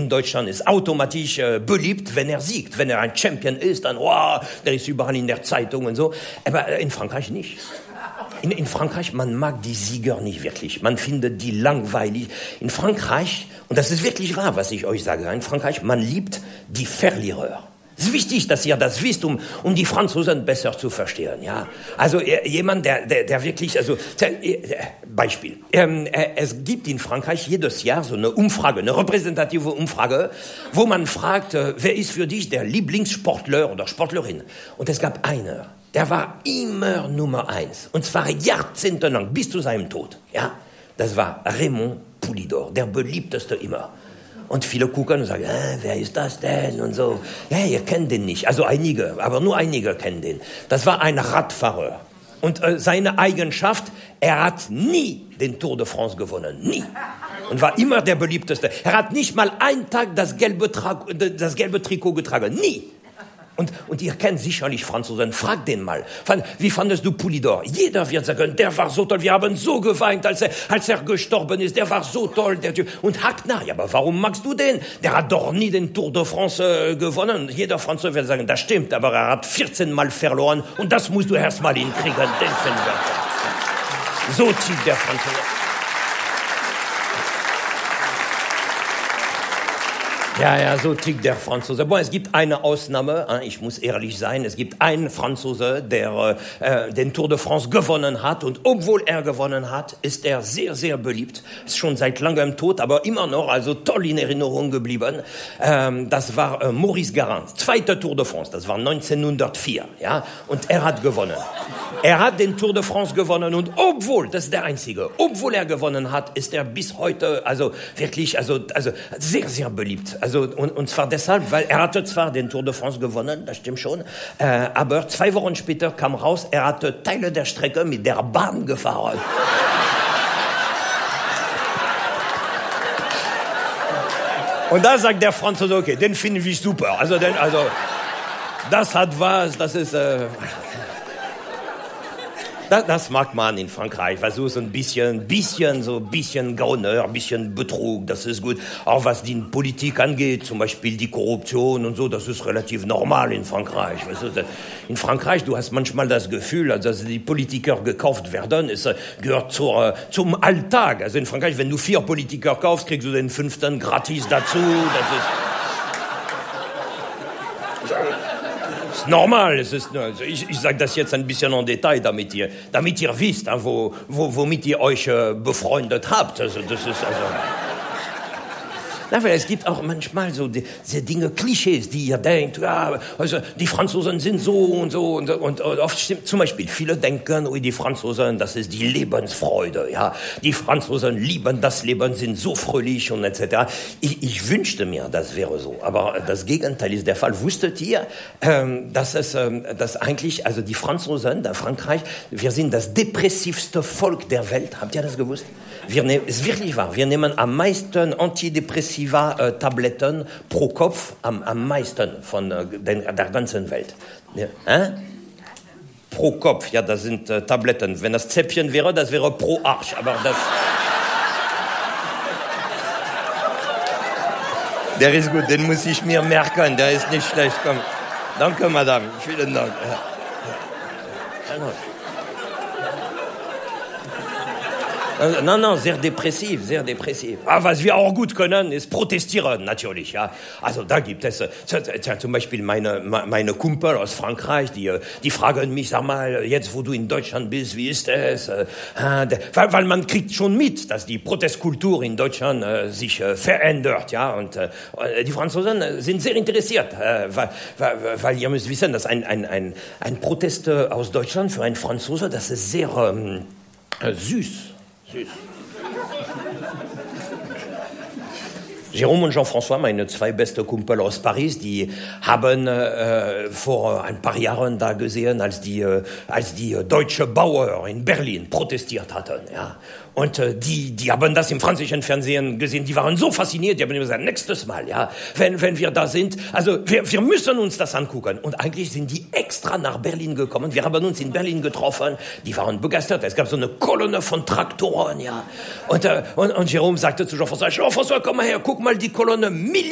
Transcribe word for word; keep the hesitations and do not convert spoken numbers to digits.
in Deutschland ist automatisch äh, beliebt, wenn er siegt. Wenn er ein Champion ist, dann, wow, der ist überall in der Zeitung und so. Aber äh, in Frankreich nicht. In, in Frankreich, man mag die Sieger nicht wirklich. Man findet die langweilig. In Frankreich, und das ist wirklich wahr, was ich euch sage, in Frankreich, man liebt die Verlierer. Es ist wichtig, dass ihr das wisst, um, um die Franzosen besser zu verstehen, ja. Also, äh, jemand, der, der, der wirklich, also, äh, Beispiel. Ähm, äh, es gibt in Frankreich jedes Jahr so eine Umfrage, eine repräsentative Umfrage, wo man fragt, äh, wer ist für dich der Lieblingssportler oder Sportlerin? Und es gab eine, der war immer Nummer eins. Und zwar jahrzehntelang, bis zu seinem Tod, ja. Das war Raymond Poulidor, der beliebteste immer. Und viele gucken und sagen, äh, wer ist das denn und so. Ja, ihr kennt den nicht. Also einige, aber nur einige kennen den. Das war ein Radfahrer. Und äh, seine Eigenschaft, er hat nie den Tour de France gewonnen. Nie. Und war immer der beliebteste. Er hat nicht mal einen Tag das gelbe, Tra- das gelbe Trikot getragen. Nie. Und, und ihr kennt sicherlich Franzosen, fragt den mal. Wie fandest du Poulidor? Jeder wird sagen, der war so toll, wir haben so geweint, als er, als er gestorben ist, der war so toll. Der Typ. Und hakt nach, ja, aber warum magst du den? Der hat doch nie den Tour de France äh, gewonnen. Jeder Franzose wird sagen, das stimmt, aber er hat vierzehn Mal verloren und das musst du erst mal hinkriegen, den finden wir. So tickt der Franzose. Ja, ja, so tickt der Franzose. Bon, es gibt eine Ausnahme, hein, ich muss ehrlich sein, es gibt einen Franzose, der äh, den Tour de France gewonnen hat und obwohl er gewonnen hat, ist er sehr, sehr beliebt. Ist schon seit langem tot, aber immer noch, also toll in Erinnerung geblieben. Ähm, das war äh, Maurice Garin, zweiter Tour de France, das war neunzehnhundertvier, ja, und er hat gewonnen. Er hat den Tour de France gewonnen und obwohl, das ist der einzige, obwohl er gewonnen hat, ist er bis heute, also wirklich, also, also sehr, sehr beliebt. Also, und, und zwar deshalb, weil er hatte zwar den Tour de France gewonnen, das stimmt schon, äh, aber zwei Wochen später kam raus, er hatte Teile der Strecke mit der Bahn gefahren. Und da sagt der Franzose, okay, den finde ich super. Also, den, also, das hat was, das ist... Äh, Das, das mag man in Frankreich, weil so ein bisschen, bisschen, so ein bisschen Gauneur, ein bisschen Betrug, das ist gut. Auch was die Politik angeht, zum Beispiel die Korruption und so, das ist relativ normal in Frankreich. Weißt du, in Frankreich, du hast manchmal das Gefühl, dass die Politiker gekauft werden, es gehört zur, zum Alltag. Also in Frankreich, wenn du vier Politiker kaufst, kriegst du den fünften gratis dazu, das ist... Normal, es ist, also ich, ich sage das jetzt ein bisschen en Detail, damit ihr, damit ihr wisst, wo, wo, womit ihr euch äh, befreundet habt. Also das ist also. Na, weil es gibt auch manchmal so die, diese Dinge, Klischees, die ihr denkt, ja, also die Franzosen sind so und so und, und, und oft stimmt, zum Beispiel, viele denken, oh, die Franzosen, das ist die Lebensfreude, ja, die Franzosen lieben das Leben, sind so fröhlich und et cetera. Ich, ich wünschte mir, das wäre so, aber das Gegenteil ist der Fall. Wusstet ihr, ähm, dass es, ähm, dass eigentlich, also die Franzosen, der Frankreich, wir sind das depressivste Volk der Welt. Habt ihr das gewusst? Wir nehmen, ist wirklich wahr, wir nehmen am meisten Antidepressiva-Tabletten pro Kopf, am, am meisten von äh, den, der ganzen Welt. Ja, äh? Pro Kopf, ja, das sind äh, Tabletten. Wenn das Zäpfchen wäre, das wäre pro Arsch, aber das... Der ist gut, den muss ich mir merken, der ist nicht schlecht. Komm. Danke, Madame, vielen Dank. Ja. Ja. Nein, nein, sehr depressiv, sehr depressiv. Aber was wir auch gut können, ist protestieren, natürlich, ja. Also da gibt es, äh, zum Beispiel meine, meine Kumpel aus Frankreich, die, die fragen mich, sag mal, jetzt wo du in Deutschland bist, wie ist es? Äh, weil, weil man kriegt schon mit, dass die Protestkultur in Deutschland äh, sich äh, verändert, ja. Und äh, die Franzosen sind sehr interessiert, äh, weil, weil, weil ihr müsst wissen, dass ein, ein, ein, ein Protest aus Deutschland für einen Franzose, das ist sehr ähm, äh, süß. Süß. Jérôme und Jean-François, meine zwei beste Kumpel aus Paris, die haben äh, vor ein paar Jahren da gesehen, als die, äh, als die deutsche Bauern in Berlin protestiert hatten. Ja. Und äh, die, die haben das im französischen Fernsehen gesehen, die waren so fasziniert, die haben gesagt, nächstes Mal, ja, wenn, wenn wir da sind, also wir, wir müssen uns das angucken. Und eigentlich sind die extra nach Berlin gekommen, wir haben uns in Berlin getroffen, die waren begeistert, es gab so eine Kolonne von Traktoren, ja. Und, äh, und, und Jérôme sagte zu Jean-François, Jean-François, komm mal her, guck mal die Kolonne, Milliarden